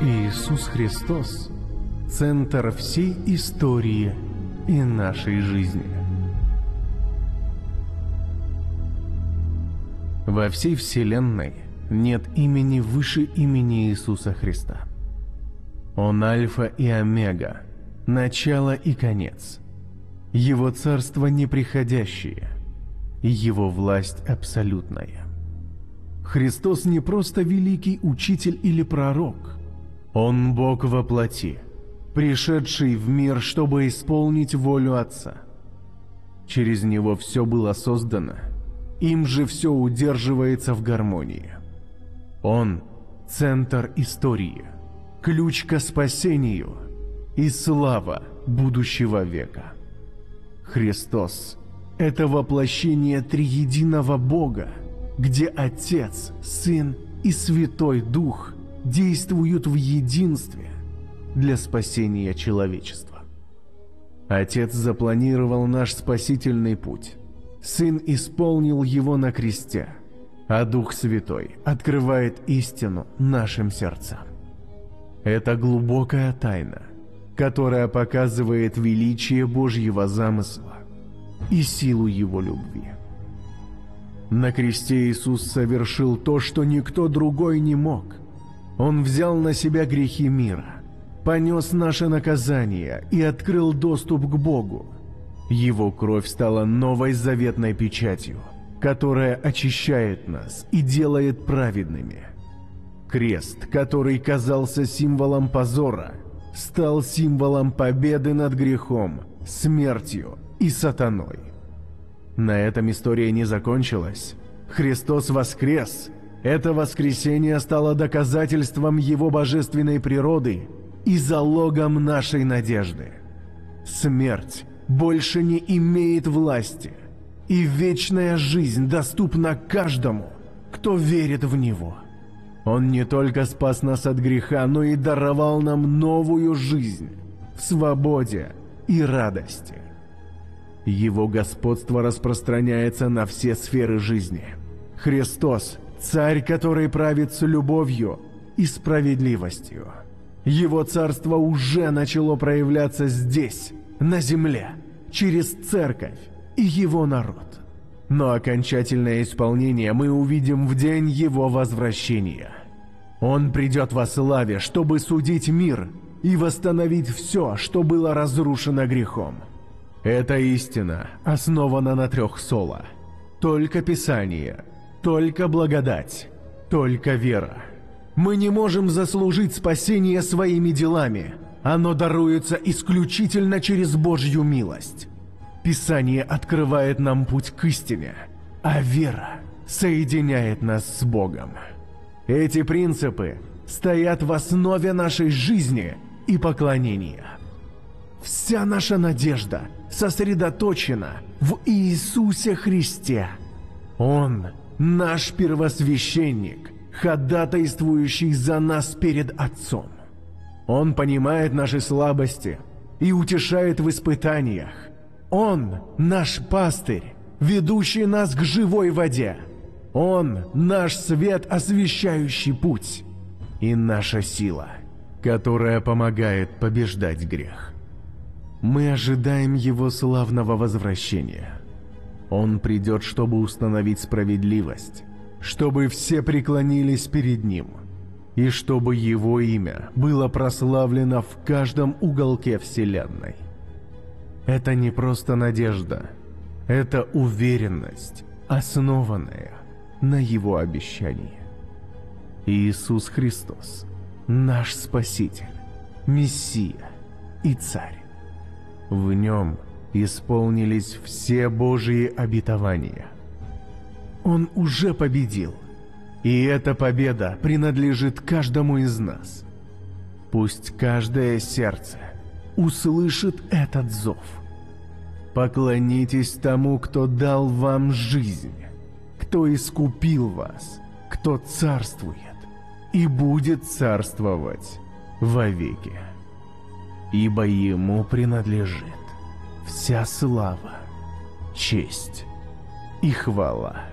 Иисус Христос – центр всей истории и нашей жизни. Во всей Вселенной нет имени выше имени Иисуса Христа. Он Альфа и Омега, начало и конец. Его царство неприходящее, и его власть абсолютная. Христос не просто великий учитель или пророк. Он Бог во плоти, пришедший в мир, чтобы исполнить волю Отца. Через Него все было создано, им же все удерживается в гармонии. Он – центр истории, ключ ко спасению и слава будущего века. Христос – это воплощение триединого Бога, где Отец, Сын и Святой Дух действуют в единстве для спасения человечества. Отец запланировал наш спасительный путь, Сын исполнил его на кресте, а Дух Святой открывает истину нашим сердцам. Это глубокая тайна, которая показывает величие Божьего замысла и силу Его любви. На кресте Иисус совершил то, что никто другой не мог. Он взял на себя грехи мира, понес наше наказание и открыл доступ к Богу. Его кровь стала новой заветной печатью, которая очищает нас и делает праведными. Крест, который казался символом позора, стал символом победы над грехом, смертью и сатаной. На этом история не закончилась. Христос воскрес. Это воскресение стало доказательством Его божественной природы и залогом нашей надежды. Смерть больше не имеет власти, и вечная жизнь доступна каждому, кто верит в Него. Он не только спас нас от греха, но и даровал нам новую жизнь в свободе и радости. Его господство распространяется на все сферы жизни. Христос – Царь, который правит с любовью и справедливостью. Его царство уже начало проявляться здесь, на земле, через Церковь и Его народ. Но окончательное исполнение мы увидим в день Его возвращения. Он придет во славе, чтобы судить мир и восстановить все, что было разрушено грехом. Эта истина основана на 3 соло. Только Писание, только благодать, только вера. Мы не можем заслужить спасение своими делами. Оно даруется исключительно через Божью милость. Писание открывает нам путь к истине, а вера соединяет нас с Богом. Эти принципы стоят в основе нашей жизни и поклонения. Вся наша надежда сосредоточена в Иисусе Христе. Он – наш первосвященник, ходатайствующий за нас перед Отцом. Он понимает наши слабости и утешает в испытаниях. Он – наш пастырь, ведущий нас к живой воде. Он – наш свет, освещающий путь, и наша сила, которая помогает побеждать грех. Мы ожидаем Его славного возвращения. Он придет, чтобы установить справедливость, чтобы все преклонились перед Ним, и чтобы Его имя было прославлено в каждом уголке Вселенной. Это не просто надежда, это уверенность, основанная на Его обещании. Иисус Христос – наш Спаситель, Мессия и Царь. В Нем исполнились все Божьи обетования. Он уже победил, и эта победа принадлежит каждому из нас. Пусть каждое сердце услышит этот зов. Поклонитесь тому, кто дал вам жизнь, кто искупил вас, кто царствует и будет царствовать вовеки. Ибо Ему принадлежит вся слава, честь и хвала.